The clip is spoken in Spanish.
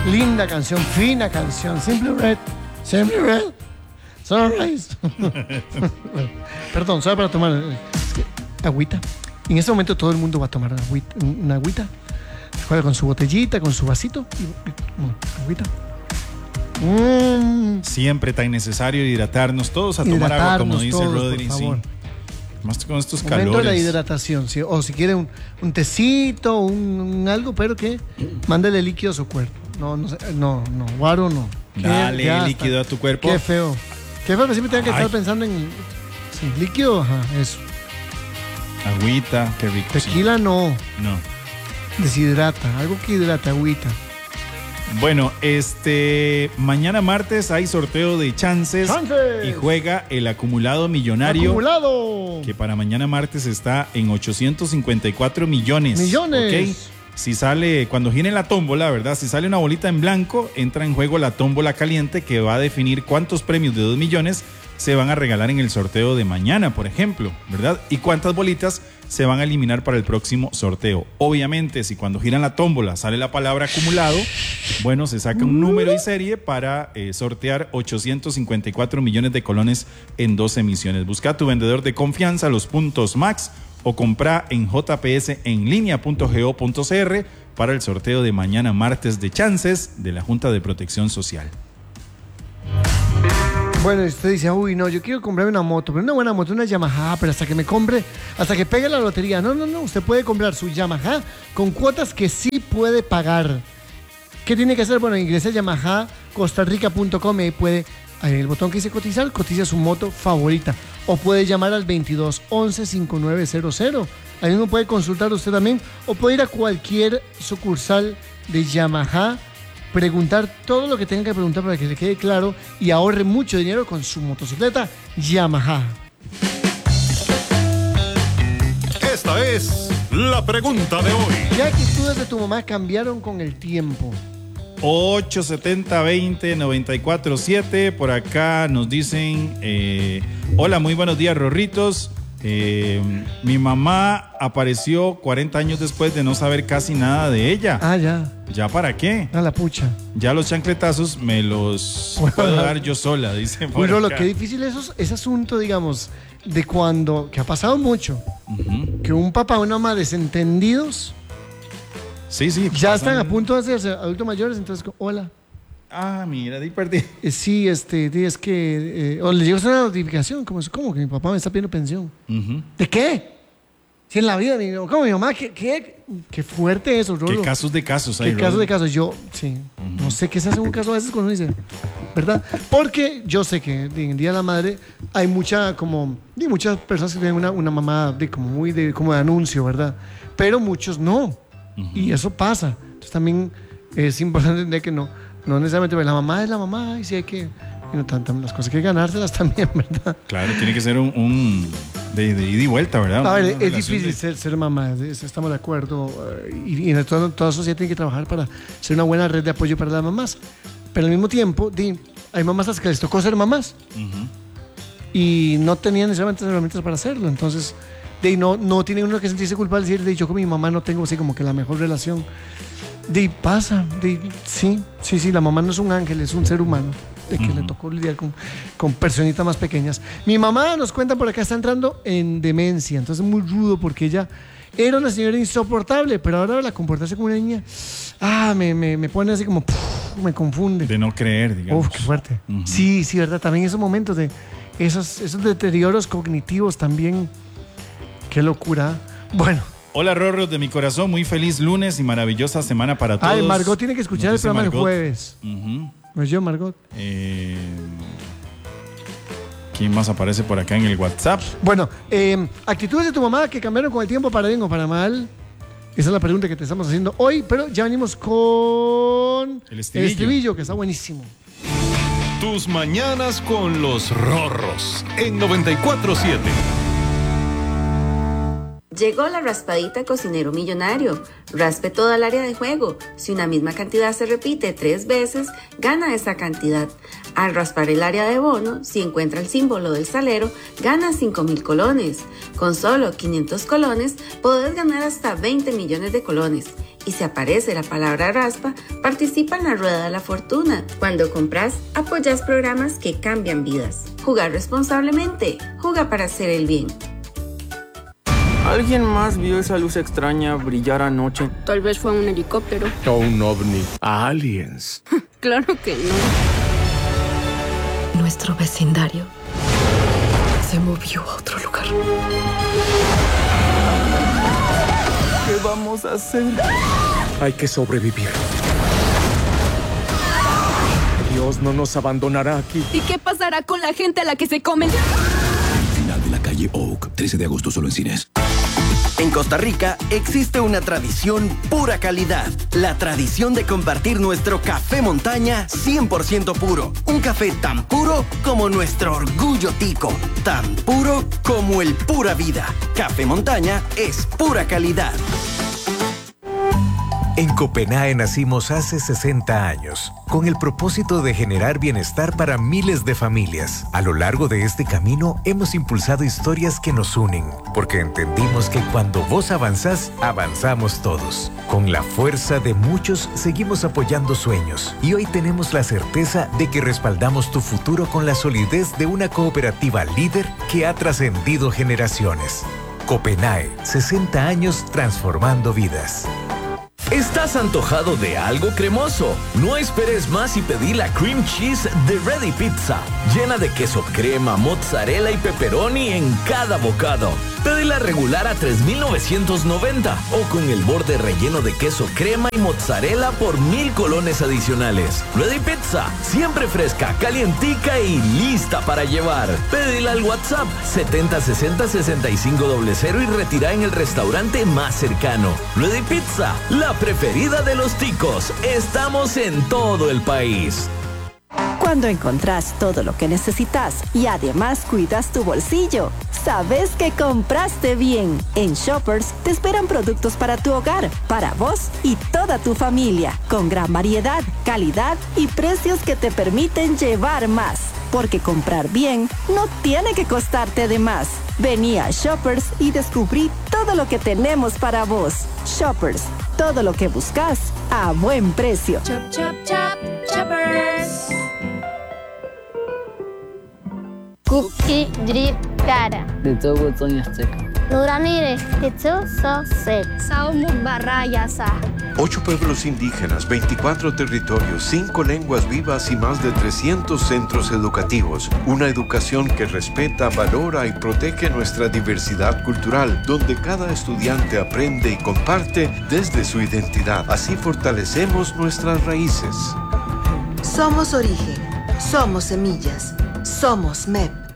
Linda canción, fina canción. Simple Red. Sunrise. Perdón, solo para tomar agüita. En este momento todo el mundo va a tomar una agüita. Juega con su botellita, con su vasito. Agüita. Siempre tan necesario hidratarnos todos a tomar agua, como dice todos, Rodri. Sí. Más con estos calores. Momento de la hidratación, ¿sí? O si quiere un tecito, un algo, pero que mándele líquido a su cuerpo. No, guaro no. Dale líquido a tu cuerpo. Qué feo. Qué feo que siempre tengan que estar pensando en líquido, eso. Agüita, qué rico. Tequila sí. No. Deshidrata, algo que hidrata, agüita. Bueno, mañana martes hay sorteo de chances y juega el acumulado millonario. Que para mañana martes está en 854 millones. ¿Okay? Si sale, cuando gire la tómbola, ¿verdad? Si sale una bolita en blanco, entra en juego la tómbola caliente que va a definir cuántos premios de 2 millones se van a regalar en el sorteo de mañana, por ejemplo, ¿verdad? Y cuántas bolitas se van a eliminar para el próximo sorteo. Obviamente, si cuando giran la tómbola sale la palabra acumulado, bueno, se saca un número y serie para sortear 854 millones de colones en 2 emisiones. Busca a tu vendedor de confianza, los puntos Max, o compra en jpsenlinea.go.cr para el sorteo de mañana martes de chances de la Junta de Protección Social. Bueno, usted dice, no, yo quiero comprarme una moto, pero una buena moto, una Yamaha, pero hasta que pegue la lotería. No, usted puede comprar su Yamaha con cuotas que sí puede pagar. ¿Qué tiene que hacer? Bueno, ingrese a yamahacostarrica.com y ahí puede, en el botón que dice cotizar, cotiza su moto favorita. O puede llamar al 2211-5900. Ahí mismo puede consultar usted también, o puede ir a cualquier sucursal de Yamaha, preguntar todo lo que tenga que preguntar para que le quede claro y ahorre mucho dinero con su motocicleta Yamaha. Esta es la pregunta de hoy. ¿Qué actitudes de tu mamá cambiaron con el tiempo? 870-20-94-7. Por acá nos dicen, hola, muy buenos días, Rorritos. Mi mamá apareció 40 años después de no saber casi nada de ella. Ya. ¿Ya para qué? A la pucha. Ya los chancletazos me los puedo dar yo sola, dice. Bueno, lo que difícil es ese asunto, digamos, de cuando, que ha pasado mucho, que un papá o una mamá desentendidos, sí, ya están a punto de hacerse adultos mayores, entonces, hola. Mira, di perdí. Sí, es que o le llegó una notificación, como que mi papá me está pidiendo pensión. ¿De qué? Si en la vida, como mi mamá, qué fuerte eso, Rolo. ¿Qué casos de casos hay, ¿Qué casos de casos? Yo, sí, no sé qué se hace en un caso a veces cuando uno dice, ¿verdad? Porque yo sé que en el Día de la Madre hay muchas personas que tienen una mamá como de anuncio, ¿verdad? Pero muchos no. Y eso pasa. Entonces también es importante entender que no necesariamente la mamá es la mamá y sí hay que las cosas hay que ganárselas también, ¿verdad? Claro, tiene que ser un de ida y vuelta, ¿verdad? A ver, es difícil ser mamá, estamos de acuerdo, y toda sociedad tiene que trabajar para ser una buena red de apoyo para las mamás, pero al mismo tiempo hay mamás a las que les tocó ser mamás y no tenían necesariamente las herramientas para hacerlo, entonces no tiene uno que sentirse culpable y decir, yo con mi mamá no tengo así como que la mejor relación. Pasa, sí, la mamá no es un ángel, es un ser humano, de que le tocó lidiar con personitas más pequeñas. Mi mamá, nos cuenta por acá, está entrando en demencia, entonces es muy rudo porque ella era una señora insoportable, pero ahora la comportarse como una niña, me pone así como, me confunde. De no creer, digamos. Qué fuerte. Sí, verdad, también esos momentos de esos deterioros cognitivos también, qué locura. Bueno. Hola, Rorros de mi corazón, muy feliz lunes y maravillosa semana para todos. Margot tiene que escuchar el programa el jueves. Pues yo, Margot. ¿Quién más aparece por acá en el WhatsApp? Bueno, actitudes de tu mamá que cambiaron con el tiempo para bien o para mal. Esa es la pregunta que te estamos haciendo hoy, pero ya venimos con el estribillo, que está buenísimo. Tus mañanas con los Rorros en 94.7. Llegó la raspadita Cocinero Millonario. Raspe toda el área de juego. Si una misma cantidad se repite 3 veces, gana esa cantidad. Al raspar el área de bono, si encuentra el símbolo del salero, gana 5,000 colones. Con solo 500 colones, podés ganar hasta 20 millones de colones. Y si aparece la palabra raspa, participa en la rueda de la fortuna. Cuando compras, apoyas programas que cambian vidas. Jugar responsablemente. Juega para hacer el bien. ¿Alguien más vio esa luz extraña brillar anoche? Tal vez fue un helicóptero. O un ovni. Aliens. Claro que no. Nuestro vecindario se movió a otro lugar. ¿Qué vamos a hacer? Hay que sobrevivir. Dios no nos abandonará aquí. ¿Y qué pasará con la gente a la que se comen? Final de la calle Oak, 13 de agosto solo en cines. En Costa Rica existe una tradición pura calidad. La tradición de compartir nuestro café montaña 100% puro. Un café tan puro como nuestro orgullo tico. Tan puro como el pura vida. Café montaña es pura calidad. En Copenae nacimos hace 60 años, con el propósito de generar bienestar para miles de familias. A lo largo de este camino hemos impulsado historias que nos unen, porque entendimos que cuando vos avanzás, avanzamos todos. Con la fuerza de muchos seguimos apoyando sueños y hoy tenemos la certeza de que respaldamos tu futuro con la solidez de una cooperativa líder que ha trascendido generaciones. Copenae, 60 años transformando vidas. ¿Estás antojado de algo cremoso? No esperes más y pedí la cream cheese de Ready Pizza, llena de queso crema, mozzarella y pepperoni en cada bocado. Pedila regular a $3,990 o con el borde relleno de queso crema y mozzarella por 1,000 colones adicionales. Ready Pizza, siempre fresca, calientica y lista para llevar. Pedila al WhatsApp 7060-6500 y retira en el restaurante más cercano. Ready Pizza, la preferida de los ticos. Estamos en todo el país. Cuando encontrás todo lo que necesitas y además cuidas tu bolsillo, sabes que compraste bien. En Shoppers te esperan productos para tu hogar, para vos y toda tu familia, con gran variedad, calidad y precios que te permiten llevar más. Porque comprar bien no tiene que costarte de más. Vení a Shoppers y descubrí todo lo que tenemos para vos. Shoppers, todo lo que buscas a buen precio. Chop, chop, chop, Shoppers. Cookie drip cara. Dito butonya azteca. Nuramire, itu so set. Saumu barayasa. 8 pueblos indígenas, 24 territorios, 5 lenguas vivas y más de 300 centros educativos. Una educación que respeta, valora y protege nuestra diversidad cultural, donde cada estudiante aprende y comparte desde su identidad. Así fortalecemos nuestras raíces. Somos origen, somos semillas, somos MEP.